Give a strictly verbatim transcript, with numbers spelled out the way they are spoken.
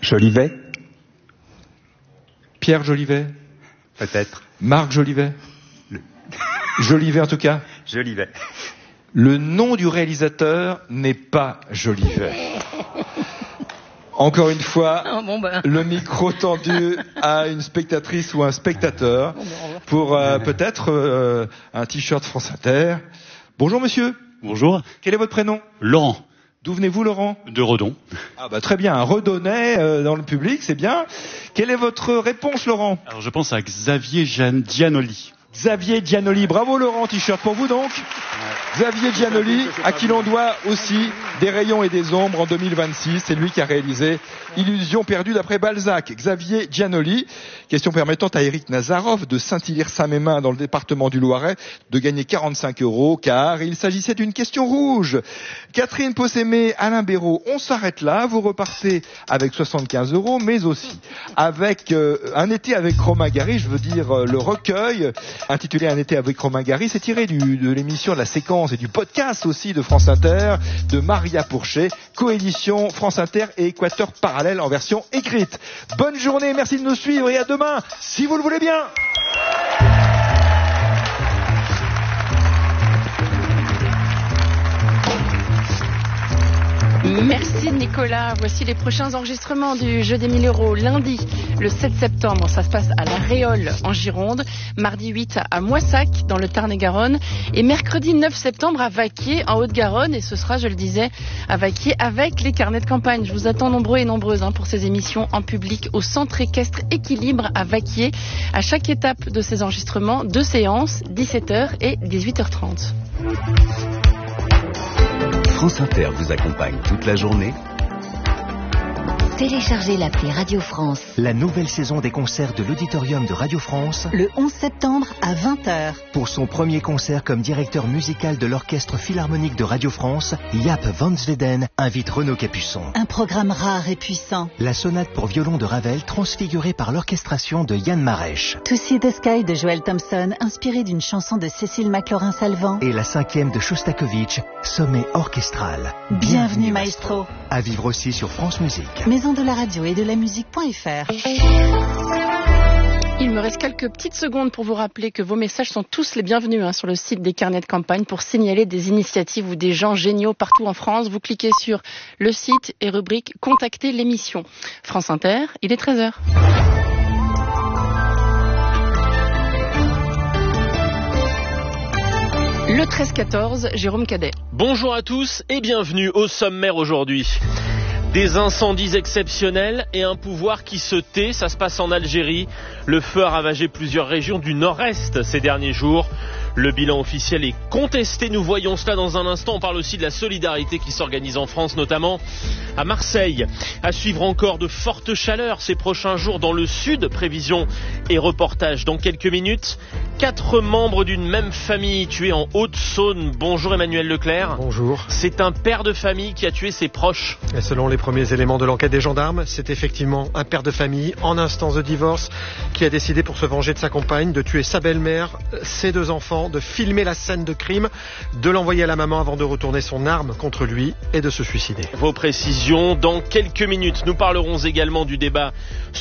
Jolivet. Pierre Jolivet. Peut-être. Marc Jolivet. Le... Jolivet en tout cas. Jolivet. Le nom du réalisateur n'est pas Jolivet. Encore une fois, oh, bon ben. le micro tendu à une spectatrice ou un spectateur pour euh, peut-être euh, un t-shirt France Inter. Bonjour monsieur. Bonjour. Quel est votre prénom? Laurent. D'où venez-vous, Laurent? De Redon. Ah bah très bien, un Redonnais euh, dans le public, c'est bien. Quelle est votre réponse, Laurent? Alors je pense à Xavier Gian- Giannoli. Xavier Giannoli. Bravo Laurent, t-shirt pour vous donc. Xavier Giannoli, à qui l'on doit aussi des rayons et des ombres en deux mille vingt-six. C'est lui qui a réalisé Illusion perdue d'après Balzac. Xavier Giannoli. Question permettant à Eric Nazarov de Saint-Hilaire-Saint-Mémin dans le département du Loiret de gagner quarante-cinq euros car il s'agissait d'une question rouge. Catherine Possémé, Alain Béraud, on s'arrête là. Vous repartez avec soixante-quinze euros, mais aussi avec euh, un été avec Romain Gary, je veux dire euh, le recueil intitulé Un été avec Romain Gary. C'est tiré du, de l'émission de la séquence et du podcast aussi de France Inter, de Maria Pourchet, coédition France Inter et Équateur Parallèle en version écrite. Bonne journée, merci de nous suivre et à demain, si vous le voulez bien. Merci Nicolas. Voici les prochains enregistrements du Jeu des mille euros. Lundi, le sept septembre, ça se passe à La Réole en Gironde. Mardi huit à Moissac dans le Tarn-et-Garonne. Et mercredi neuf septembre à Vaquier en Haute-Garonne. Et ce sera, je le disais, à Vaquier avec les carnets de campagne. Je vous attends nombreux et nombreuses hein, pour ces émissions en public au Centre équestre Équilibre à Vaquier. À chaque étape de ces enregistrements, deux séances, dix-sept heures et dix-huit heures trente. France Inter vous accompagne toute la journée. Téléchargez l'appli Radio France. La nouvelle saison des concerts de l'Auditorium de Radio France. Le onze septembre à vingt heures. Pour son premier concert comme directeur musical de l'Orchestre Philharmonique de Radio France, Jaap van Zweden invite Renaud Capuçon. Un programme rare et puissant. La sonate pour violon de Ravel transfigurée par l'orchestration de Yann Marèche. To See the Sky de Joel Thompson, inspiré d'une chanson de Cécile McLaurin-Salvant. Et la cinquième de Shostakovich, Sommet orchestral. Bienvenue, Bienvenue maestro. À vivre aussi sur France Musique. Maison de la radio et de la musique.fr. Il me reste quelques petites secondes pour vous rappeler que vos messages sont tous les bienvenus hein, sur le site des carnets de campagne pour signaler des initiatives ou des gens géniaux partout en France. Vous cliquez sur le site et rubrique Contacter l'émission. France Inter, il est treize heures. Le treize quatorze, Jérôme Cadet. Bonjour à tous et bienvenue au sommaire aujourd'hui. Des incendies exceptionnels et un pouvoir qui se tait, ça se passe en Algérie. Le feu a ravagé plusieurs régions du nord-est ces derniers jours. Le bilan officiel est contesté, nous voyons cela dans un instant. On parle aussi de la solidarité qui s'organise en France, notamment à Marseille. À suivre encore de fortes chaleurs ces prochains jours dans le sud. Prévision et reportage dans quelques minutes. Quatre membres d'une même famille tués en Haute-Saône. Bonjour Emmanuel Leclerc. Bonjour. C'est un père de famille qui a tué ses proches. Et selon les premiers éléments de l'enquête des gendarmes, c'est effectivement un père de famille en instance de divorce qui a décidé pour se venger de sa compagne de tuer sa belle-mère, ses deux enfants, de filmer la scène de crime, de l'envoyer à la maman avant de retourner son arme contre lui et de se suicider. Vos précisions dans quelques minutes. Nous parlerons également du débat